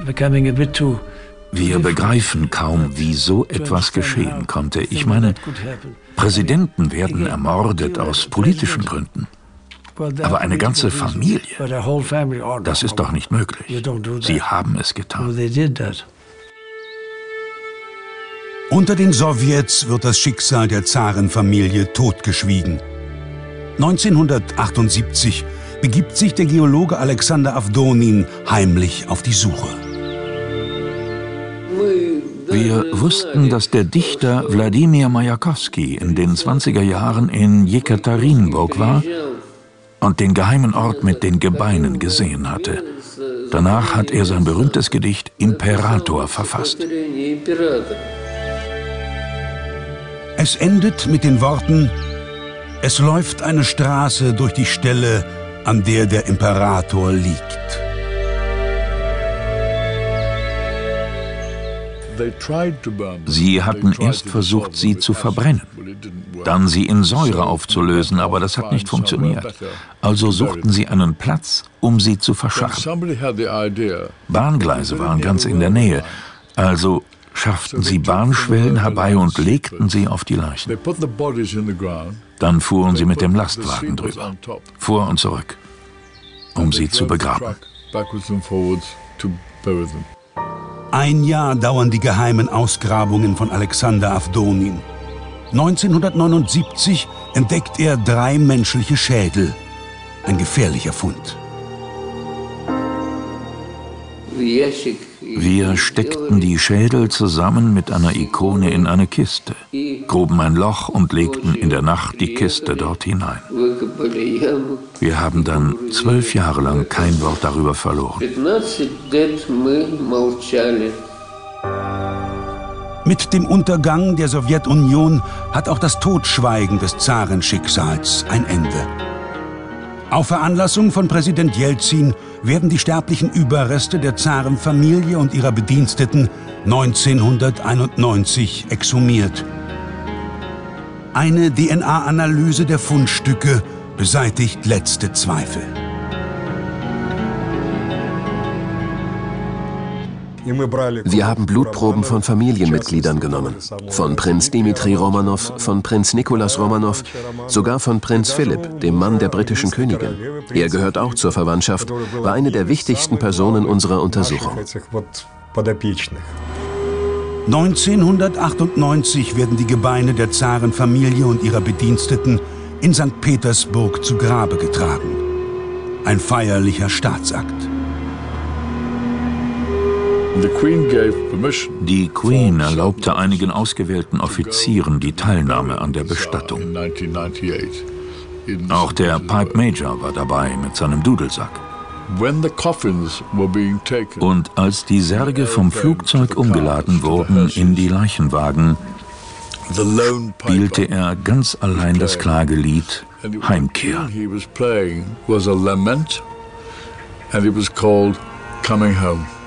Wir begreifen kaum, wie so etwas geschehen konnte. Ich meine, Präsidenten werden ermordet aus politischen Gründen. Aber eine ganze Familie, das ist doch nicht möglich. Sie haben es getan. Unter den Sowjets wird das Schicksal der Zarenfamilie totgeschwiegen. 1978 begibt sich der Geologe Alexander Avdonin heimlich auf die Suche. Wir wussten, dass der Dichter Wladimir Majakovskij in den 20er Jahren in Jekaterinburg war und den geheimen Ort mit den Gebeinen gesehen hatte. Danach hat er sein berühmtes Gedicht Imperator verfasst. Es endet mit den Worten: Es läuft eine Straße durch die Stelle, an der der Imperator liegt. Sie hatten erst versucht, sie zu verbrennen, dann sie in Säure aufzulösen, aber das hat nicht funktioniert. Also suchten sie einen Platz, um sie zu verscharren. Bahngleise waren ganz in der Nähe, also schafften sie Bahnschwellen herbei und legten sie auf die Leichen. Dann fuhren sie mit dem Lastwagen drüber, vor und zurück, um sie zu begraben. Ein Jahr dauern die geheimen Ausgrabungen von Alexander Avdonin. 1979 entdeckt er 3 menschliche Schädel. Ein gefährlicher Fund. Wir steckten die Schädel zusammen mit einer Ikone in eine Kiste, gruben ein Loch und legten in der Nacht die Kiste dort hinein. Wir haben dann 12 Jahre lang kein Wort darüber verloren. Mit dem Untergang der Sowjetunion hat auch das Totschweigen des Zarenschicksals ein Ende. Auf Veranlassung von Präsident Jelzin werden die sterblichen Überreste der Zarenfamilie und ihrer Bediensteten 1991 exhumiert. Eine DNA-Analyse der Fundstücke beseitigt letzte Zweifel. Wir haben Blutproben von Familienmitgliedern genommen. Von Prinz Dimitri Romanow, von Prinz Nicholas Romanow, sogar von Prinz Philipp, dem Mann der britischen Königin. Er gehört auch zur Verwandtschaft, war eine der wichtigsten Personen unserer Untersuchung. 1998 werden die Gebeine der Zarenfamilie und ihrer Bediensteten in St. Petersburg zu Grabe getragen. Ein feierlicher Staatsakt. Die Queen erlaubte einigen ausgewählten Offizieren die Teilnahme an der Bestattung. Auch der Pipe Major war dabei mit seinem Dudelsack. Und als die Särge vom Flugzeug umgeladen wurden in die Leichenwagen, spielte er ganz allein das Klagelied Heimkehr. Coming Home.